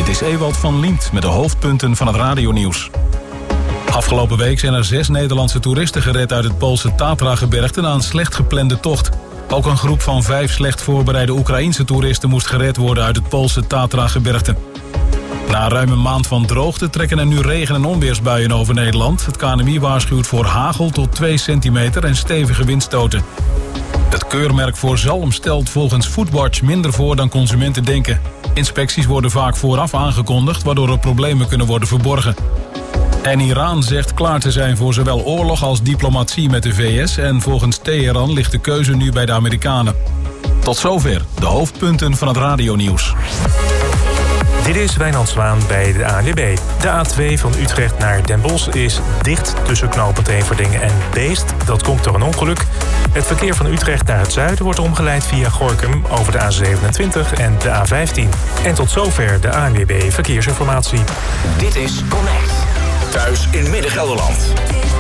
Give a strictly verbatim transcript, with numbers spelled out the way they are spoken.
Dit is Ewald van Liemt met de hoofdpunten van het radionieuws. Afgelopen week zijn er zes Nederlandse toeristen gered uit het Poolse Tatra-gebergte na een slecht geplande tocht. Ook een groep van vijf slecht voorbereide Oekraïense toeristen moest gered worden uit het Poolse Tatra-gebergte. Na ruim een maand van droogte trekken er nu regen- en onweersbuien over Nederland. Het K N M I waarschuwt voor hagel tot twee centimeter en stevige windstoten. Het keurmerk voor zalm stelt volgens Foodwatch minder voor dan consumenten denken. Inspecties worden vaak vooraf aangekondigd, waardoor er problemen kunnen worden verborgen. En Iran zegt klaar te zijn voor zowel oorlog als diplomatie met de V S... en volgens Teheran ligt de keuze nu bij de Amerikanen. Tot zover de hoofdpunten van het radionieuws. Dit is Wijnand Zwaan bij de A N W B. De A twee van Utrecht naar Den Bosch is dicht tussen knooppunt Everdingen en Beest. Dat komt door een ongeluk. Het verkeer van Utrecht naar het zuiden wordt omgeleid via Gorinchem over de A zevenentwintig en de A vijftien. En tot zover de A N W B Verkeersinformatie. Dit is Connect. Thuis in Midden-Gelderland.